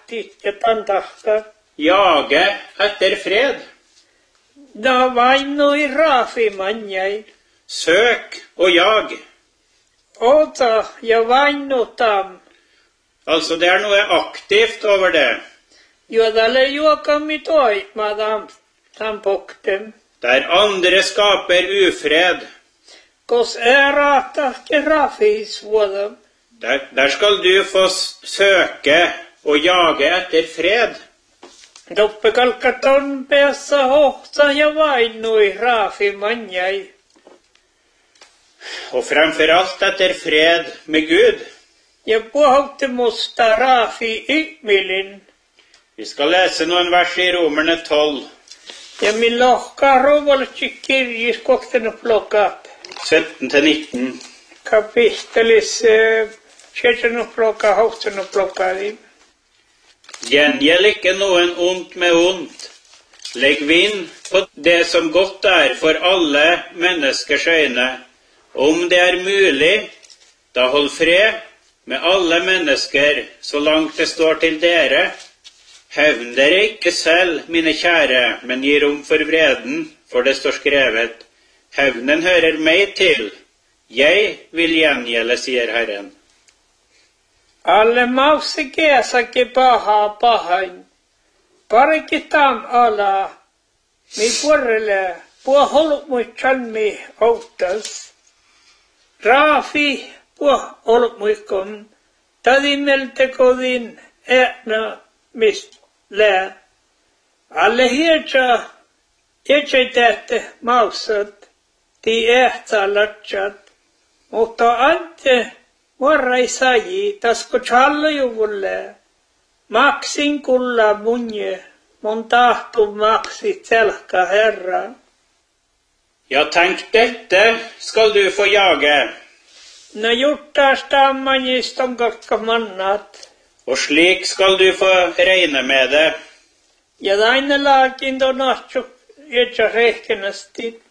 tahti ja tantahka. Jage etter fred. Da vainui raafi manjai. Søk og jag. Ota ja vainutam. Altså, det er noe aktivt over det. Juodale juokami toitmadam tampoktem. Der andre skaper ufred, Kos erata ke rafis vuodam. der skal du få søke og jage etter fred. Doppekalkaton peassa hohta ja vainui raafi manjai. Og fremfor alt etter fred med Gud. Ja puhutte musta raafi ikmilin. Vi skal lese noen vers i Romerne 12, Ja min lohkaa rovaltsi kirjis koktena plokap. 17-19. Kapitelis kjertena plokka, hohtena plokka. Gjengjeld ikke noen ondt med ondt. Legg vind på det som godt er for alle menneskers øyne. Om det er mulig, da hold fred med alle mennesker så langt det står til dere. Hevn dere ikke selv, mine kjære, men gi rom for vreden, for det står skrevet. Hevnen hører meg til. Jeg vil gjengjelde, sier Herren. Alle mausi kesäke pahain. Parikitam ala. Mi puolelle puo holmuitsan mi autas. Raafi puo holmuikon. Tadimelte kodin äänä mist lää. Alle hietsa tähte mausat. Ti ähtää latsat. Mutta ante Varrai saji, tasko challujuvulle. Maksin kulla munje, mon tahtu maksit selka herra. Ja, tenk dette skal du få jage, Na juttastaan manjiston kakka mannat. og slik skal du få regne med det. Ja daine laakin do nahtsuk etsa rehkenasti.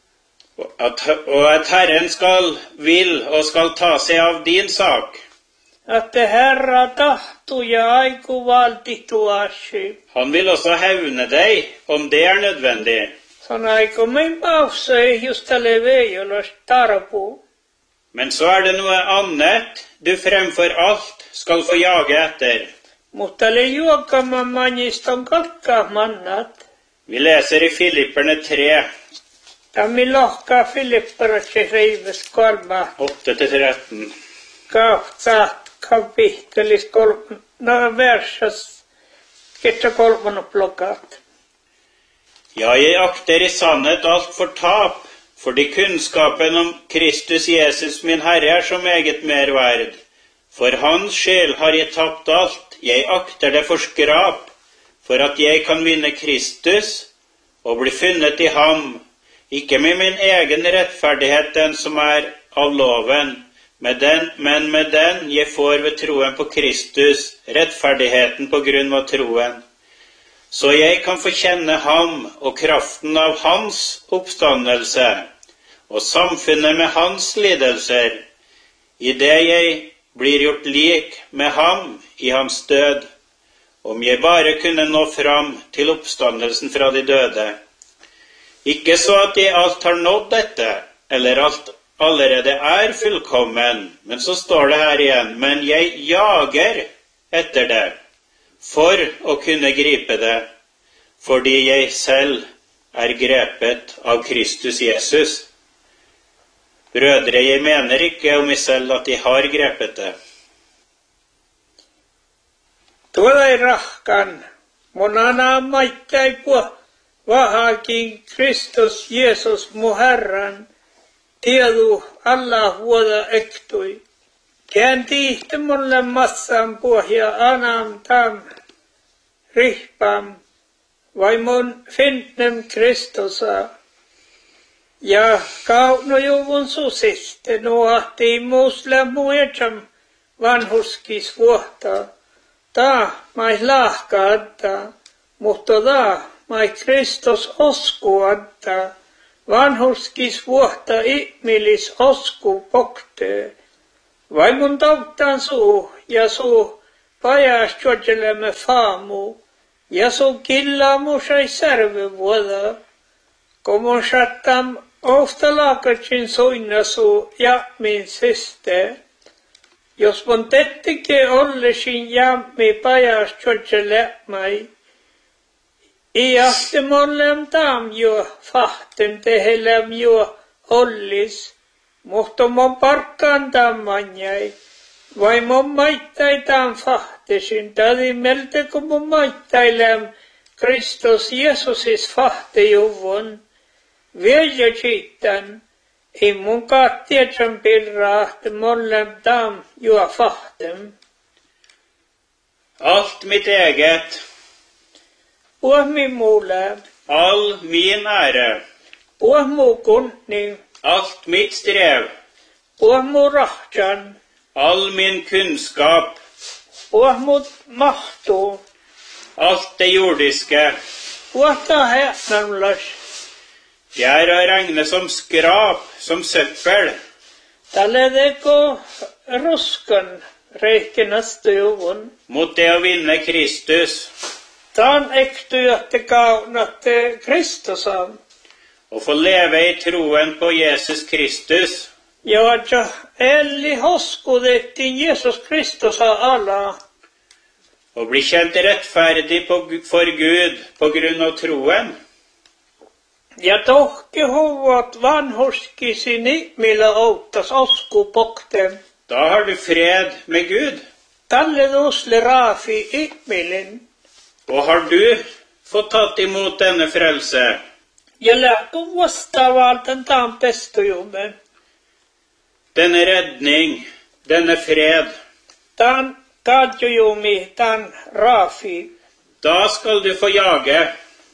Og at Herren vil og skal ta seg av din sak. Att det herra tahtu ja aiku valtituasi. Han vil også hevne deg, om det er nødvendig. Son aiku min mausei justa levejolos tarpu. Men så er det noe annet du fremfor alt skal få jage etter. Mutta le juokama manjiston kakka mannat. Vi leser i Filipperne 3, Tammi lohkaa Filipparotsi reiväs 8-13. Kahtsaat kapitelis versas ketsa kolmana plokat. Ja, jeg akter i sannhet alt for tap, fordi kunnskapen om Kristus Jesus min Herre er så meget mer verd. For hans skyld har jeg tapt alt, jeg akter det for skrap, for at jeg kan vinne Kristus og bli funnet i ham, ikke med min egen rettferdighet, den som er av loven, men med den jeg får ved troen på Kristus, rettferdigheten på grunn av troen. Så jeg kan få kjenne ham og kraften av hans oppstandelse, og samfunnet med hans lidelser, i det jeg blir gjort lik med ham i hans død, om jeg bare kunne nå fram til oppstandelsen fra de døde. Ikke så at jeg alt har nådd dette, eller alt allerede er fullkommen, men så står det her igjen, men jeg jager etter det, for å kunne gripe det, fordi jeg selv er grepet av Kristus Jesus. Brødre, jeg mener ikke om meg selv at jeg har grepet det. Tuolla ei rahkan, monana maittai puo. Vahakin Kristus Jeesus mu Herran, tiedu alla vuoda ektui. Käänti ihtimulle massan pohja anam tam rihpam, vai mun finnem Kristusa. Ja kaunojuvun susiste nuahti muusle muetsam vanhuskis vuotta. Ta mais lahka adda, mutta ta mai Kristus osku adda. Vanhuskis vuotta ihmilis osku pokte. Vai mun tauttaan suu ja suu pajastjodjelemme faamu, ja so killamu sai särvevuoda, komon sattam oftalakatsin soinnasu ja min siste. Jos mon tettike ollesin jammi pajastjodjelemai, I aftemollem tam jo fahtem tehelem jo ollis, mutta mon parkkaan tammanjai, vai mon maittai tam fahtesin, tadi melte kun mon maittailem Kristus Jeesusis fahtejuvon, vielä kiittän, ei mun kaattietsän pirraahte mollem tam jo fahtem. Alt mitt eget, Og min mole, all min ære, og mu kunni, alt mitt strev, og mu rahtjan, all min kunnskap, og mu mahtu, alt det jordiske, og ta hætnamlas, jeg er å regne som skrap, som søppel, taledeko ruskan reikenasta juvun. mot det å vinne Kristus, Tan ektyötte kaunatte Kristusam, og få leve i troen på Jesus Kristus, ja eli hoskudetti Jesus Kristusa ala, og bli kjent rettferdig for Gud på grunn av troen. ja tohki huvat vanhuskisini, millä outtas oskupokten. Da har du fred med Gud, Talle usle raafi ihmilin, og har du fått tatt imot denne frelse, ja lähtu vastaavaltan taan pestojumme. denne redning, denne fred, Taan kaadjujumi, taan raafi. da skal du få jage,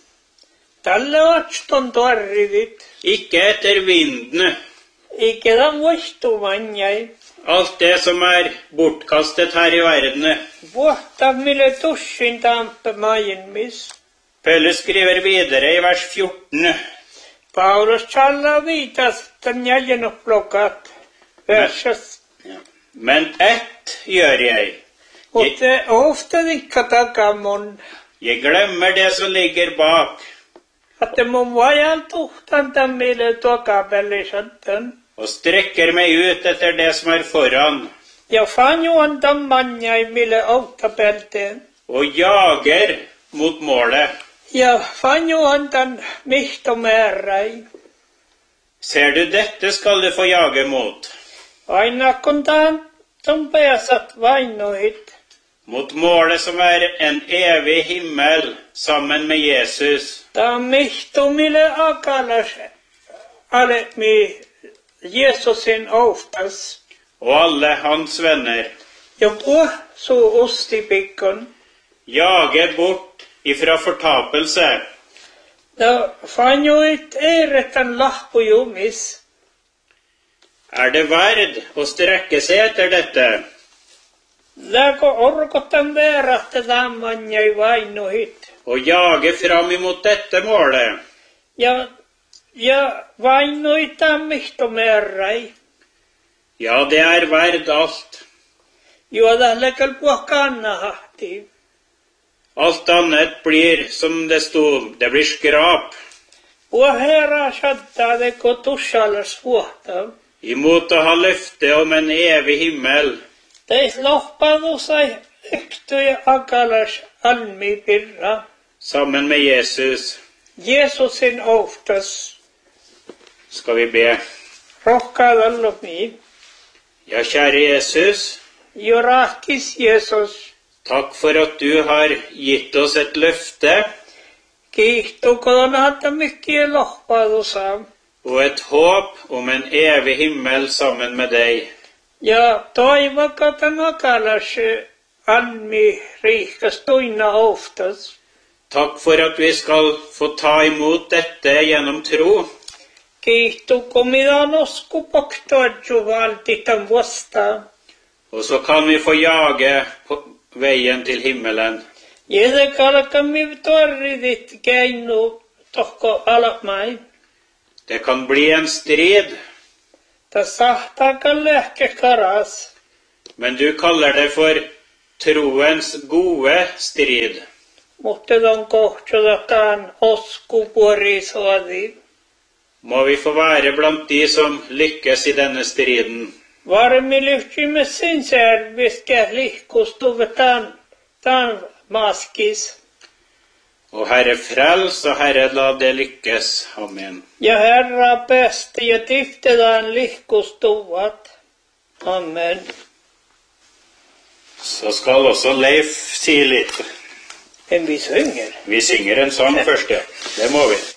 Talle vatston tuarrivit, ikke etter vindene, eikä tämän voistumanjai. alt det som er bortkastet her i verdene. Vuotta mille tussin tampe maailmis. Paulus skriver videre i vers 14, Paulus challa viitas tämän jäljennoplokat versas. men ett gjør jeg. Mutta ofta vikka takamon, Jeg glemmer det som ligger bak, että mun vajan tuhtan tämän mille tuokapellisattan. og strekker meg ut etter det som er foran, Ja fanjuan tämän manjai mille outtapelteen. og jager mot målet. Ja fanjuan tämän mihtomääräi. Ser du, dette skal du få jage mot, Aina kun tämän pääsät vainoit. mot målet som er en evig himmel sammen med Jesus. Tämä mihtomille akalas alemi Jesusin oftas. Og alle hans venner. Ja puhsuu ustipikon. Jage bort ifra fortapelse, Ja fanjuit eiretän lahpujumis. det verd å strekke seg etter dette, Läkö orkotan verahte tämmanjai vainohit. og jage fram imot dette målet. Ja vainoit tämän mihtomääräi. Ja, det er verd alt. Juoda läkäl puhkannahahti. Alt annet blir, som det stod, det blir skrap, Puhera shattade kotussalas vuotta. imot å ha løfte om en evig himmel, Teis lohpadu sai ektyjä akalas almi pirra. sammen med Jesus. Jeesusin oftas. Skal vi be. Rohkaadallomi. Ja, kjære Jesus, Jo rahkis Jeesus. takk for at du har gitt oss et løfte Kiihtukoon hata mikkiä lohpadu saa. og et håp om en evig himmel sammen med deg. Ja toivakatan akalas almi riikas tuina oftas. Takk for at vi skal få ta imot dette gjennom tro, Kiihtuko mitä nosku poktoadjuvalti tämän vuosta. og så kan vi få jage på veien til himmelen. Jede kalkami torridit keinu tohko alamai. Det kan bli en strid, Ta sahtakan lähke karas. men du kaller det for troens gode strid. Mutta on kohtuutaan oskupuorisoadi. Må vi få være blant de som lykkes i denne striden. Varmi lyhtimme sen särviska lihkustuvetaan maskis. Og Herre, frels, og Herre, la det lykkes. Amen. Ja Herra päästi ja tiftetaan lihkustuvat. Amen. Så skal også Leif si litt. Men vi synger. Vi synger en sang først, ja. Det må vi.